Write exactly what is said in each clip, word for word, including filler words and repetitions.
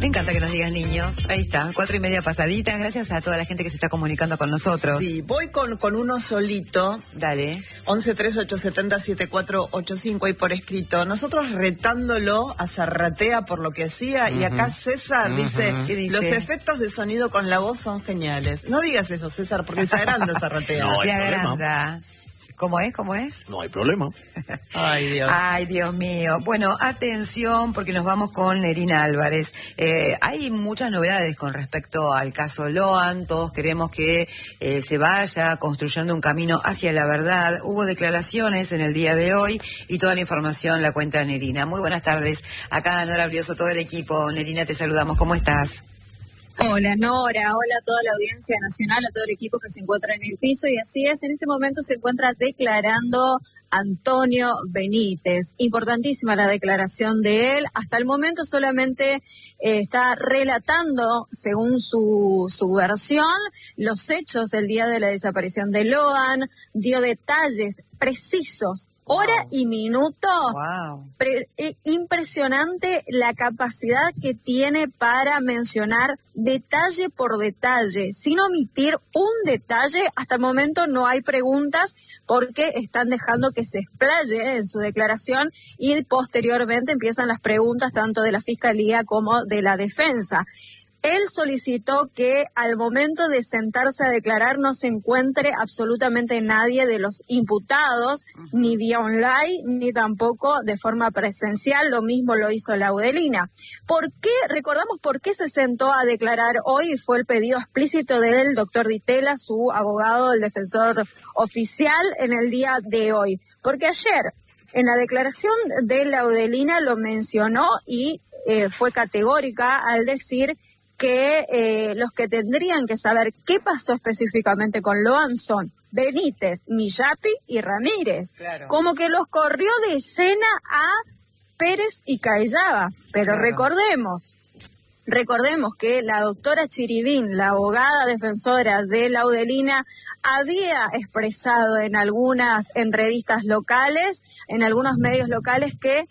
encanta que nos digas niños. Ahí está, cuatro y media pasaditas. Gracias a toda la gente que se está comunicando con nosotros. Sí, voy con, con uno solito. Dale. once tres ocho siete cero siete cuatro ocho cinco ahí por escrito. Nosotros retándolo a Zarratea por lo que hacía. Uh-huh. Y acá César uh-huh. dice, ¿Qué dice? Los efectos de sonido con la voz son geniales. No digas eso, César, porque se agranda Zarratea. No hay se problema. agranda. ¿Cómo es? ¿Cómo es? No hay problema. Ay, Dios. Ay, Dios mío. Bueno, atención, porque nos vamos con Nerina Álvarez. Eh, hay muchas novedades con respecto al caso Loan. Todos queremos que eh, se vaya construyendo un camino hacia la verdad. Hubo declaraciones en el día de hoy y toda la información la cuenta Nerina. Muy buenas tardes. Acá Nora Brioso, todo el equipo. Nerina, te saludamos. ¿Cómo estás? Hola Nora, hola a toda la audiencia nacional, a todo el equipo que se encuentra en el piso, y así es, en este momento se encuentra declarando Antonio Benítez. Importantísima la declaración de él, hasta el momento solamente eh, está relatando, según su, su versión, los hechos del día de la desaparición de Loan, dio detalles precisos, hora wow. y minuto. Wow. Pre, eh, impresionante la capacidad que tiene para mencionar detalle por detalle, sin omitir un detalle. Hasta el momento no hay preguntas porque están dejando que se explaye en su declaración y posteriormente empiezan las preguntas tanto de la Fiscalía como de la Defensa. Él solicitó que al momento de sentarse a declarar no se encuentre absolutamente nadie de los imputados, uh-huh. ni vía online, ni tampoco de forma presencial. Lo mismo lo hizo Laudelina. ¿Por qué? Recordamos por qué se sentó a declarar hoy, y fue el pedido explícito del doctor Ditela, su abogado, el defensor oficial, en el día de hoy. Porque ayer, en la declaración de Laudelina, lo mencionó y eh, fue categórica al decir que eh, los que tendrían que saber qué pasó específicamente con Loan son Benítez, Millapi y Ramírez. Claro. Como que los corrió de escena a Pérez y Cayaba. Pero claro. recordemos, recordemos que la doctora Chiribín, la abogada defensora de Laudelina, había expresado en algunas entrevistas locales, en algunos medios locales, que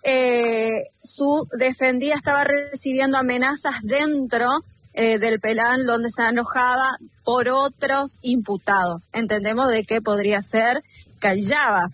Eh, su defendida estaba recibiendo amenazas dentro eh, del Pelán, donde se alojaba por otros imputados. Entendemos de qué podría ser Cayaba.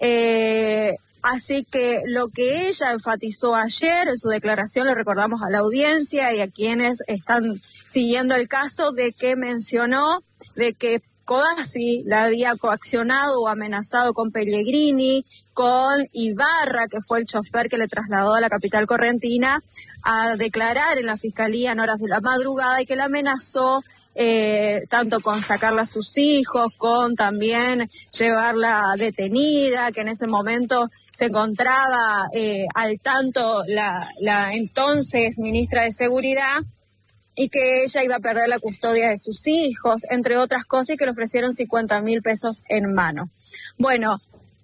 Eh, así que lo que ella enfatizó ayer en su declaración, le recordamos a la audiencia y a quienes están siguiendo el caso, de que mencionó de que Codazzi la había coaccionado o amenazado con Pellegrini, con Ibarra, que fue el chofer que le trasladó a la capital correntina, a declarar en la Fiscalía en horas de la madrugada, y que la amenazó eh, tanto con sacarla a sus hijos, con también llevarla detenida, que en ese momento se encontraba eh, al tanto la, la entonces ministra de Seguridad, y que ella iba a perder la custodia de sus hijos, entre otras cosas, y que le ofrecieron cincuenta mil pesos en mano. Bueno,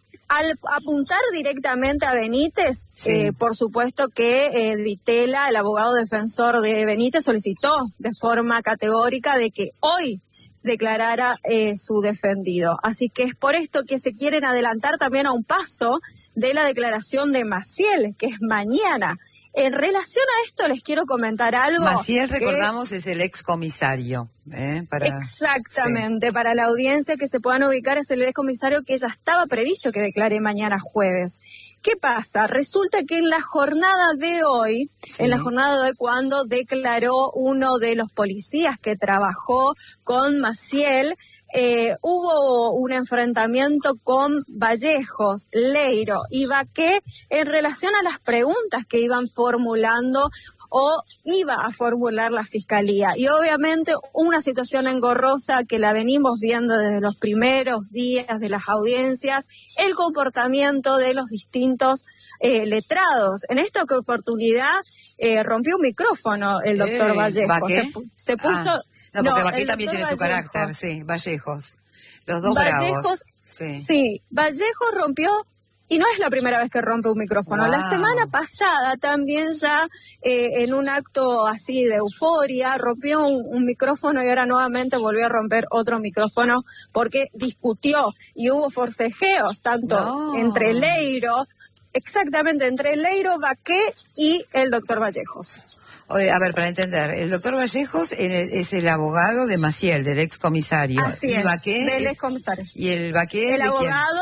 al apuntar directamente a Benítez, sí. eh, por supuesto que eh, Ditela, el abogado defensor de Benítez, solicitó de forma categórica de que hoy declarara eh, su defendido. Así que es por esto que se quieren adelantar también a un paso de la declaración de Maciel, que es mañana. En relación a esto les quiero comentar algo. Maciel, recordamos, que es el excomisario. ¿eh? Para... Exactamente, sí. Para la audiencia que se puedan ubicar, es el excomisario que ya estaba previsto que declare mañana jueves. ¿Qué pasa? Resulta que en la jornada de hoy, sí. en la jornada de hoy cuando declaró uno de los policías que trabajó con Maciel, Eh, hubo un enfrentamiento con Vallejos, Leiro y Baqué en relación a las preguntas que iban formulando o iba a formular la Fiscalía. Y obviamente una situación engorrosa que la venimos viendo desde los primeros días de las audiencias, el comportamiento de los distintos eh, letrados. En esta oportunidad eh, rompió un micrófono el doctor eh, Vallejos. Se, se puso... Ah. No, porque no, Baqué también tiene Vallejos. Su carácter, sí, Vallejos. Los dos Vallejos, bravos. Sí. sí, Vallejos rompió, y no es la primera vez que rompe un micrófono. Wow. La semana pasada también ya eh, en un acto así de euforia rompió un, un micrófono y ahora nuevamente volvió a romper otro micrófono porque discutió y hubo forcejeos tanto no. entre Leiro exactamente entre Leiro, Baqué y el doctor Vallejos. Oye, a ver, para entender, el doctor Vallejos es el abogado de Maciel, del excomisario. Así ¿Y es, Baqué del es, excomisario. ¿Y el Baqué El de abogado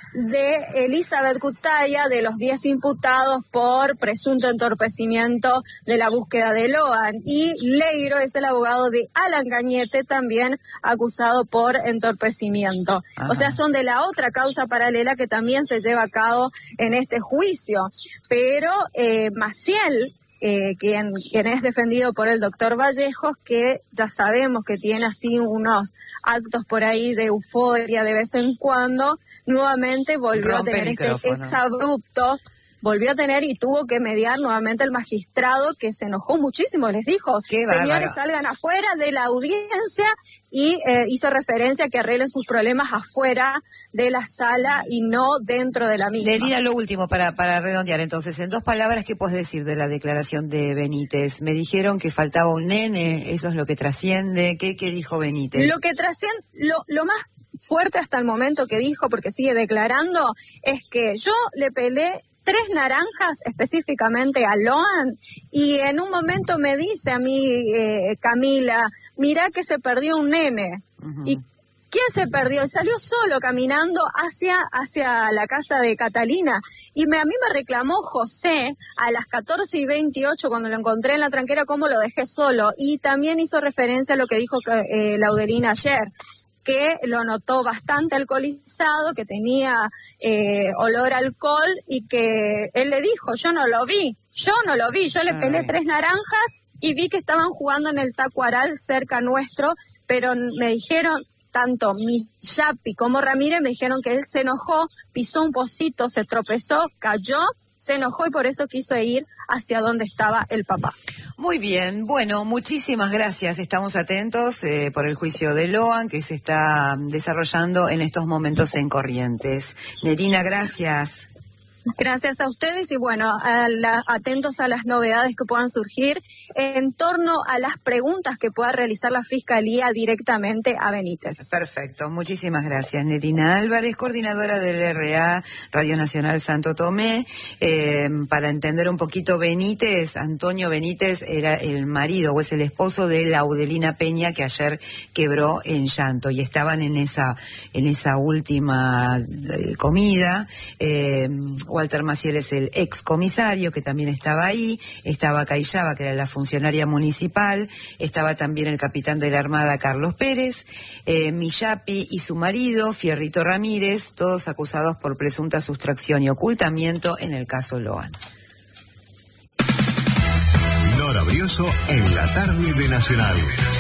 de Elizabeth Cutaya, de los diez imputados por presunto entorpecimiento de la búsqueda de Loan. Y Leiro es el abogado de Alan Cañete, también acusado por entorpecimiento. Ajá. O sea, son de la otra causa paralela que también se lleva a cabo en este juicio. Pero eh, Maciel, Eh, quien, quien es defendido por el doctor Vallejos, que ya sabemos que tiene así unos actos por ahí de euforia de vez en cuando, nuevamente volvió Rompe a tener este exabrupto, volvió a tener y tuvo que mediar nuevamente el magistrado, que se enojó muchísimo, les dijo, señores, salgan afuera de la audiencia, y eh, hizo referencia a que arreglen sus problemas afuera de la sala y no dentro de la misma. Lelina, lo último, para, para redondear, entonces, en dos palabras, ¿qué puedes decir de la declaración de Benítez? Me dijeron que faltaba un nene, ¿eso es lo que trasciende? ¿Qué, qué dijo Benítez? Lo que trasciende, lo, lo más fuerte hasta el momento que dijo, porque sigue declarando, es que yo le peleé tres naranjas específicamente a Loan, y en un momento me dice a mí, eh, Camila, mirá que se perdió un nene. Uh-huh. ¿Y quién se perdió? Salió solo caminando hacia, hacia la casa de Catalina. Y me, a mí me reclamó José a las catorce y veintiocho cuando lo encontré en la tranquera, cómo lo dejé solo. Y también hizo referencia a lo que dijo eh, Laudelina ayer, que lo notó bastante alcoholizado, que tenía eh, olor a alcohol, y que él le dijo, yo no lo vi, yo no lo vi, yo le pelé tres naranjas y vi que estaban jugando en el Tacuaral cerca nuestro, pero me dijeron, tanto Millapi como Ramírez me dijeron que él se enojó, pisó un pocito, se tropezó, cayó, se enojó y por eso quiso ir hacia donde estaba el papá. Muy bien, bueno, muchísimas gracias. Estamos atentos eh, por el juicio de Loan que se está desarrollando en estos momentos en Corrientes. Nerina, gracias. Gracias a ustedes y bueno, a la, atentos a las novedades que puedan surgir en torno a las preguntas que pueda realizar la Fiscalía directamente a Benítez. Perfecto, muchísimas gracias. Nerina Álvarez, coordinadora del R A Radio Nacional Santo Tomé. Eh, para entender un poquito, Benítez, Antonio Benítez era el marido o es el esposo de Laudelina Peña, que ayer quebró en llanto y estaban en esa, en esa última eh, comida. Eh, Walter Maciel es el excomisario que también estaba ahí, estaba Cayaba, que era la funcionaria municipal, estaba también el capitán de la Armada Carlos Pérez, eh, Millapi y su marido, Fierrito Ramírez, todos acusados por presunta sustracción y ocultamiento en el caso Loan. Nora Brioso en la tarde de Nacional.